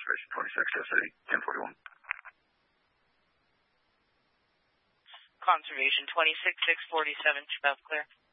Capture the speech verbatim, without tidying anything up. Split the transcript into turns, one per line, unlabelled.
Conservation twenty-six, City, ten forty-one.
Conservation twenty-six, six forty-seven, south clear.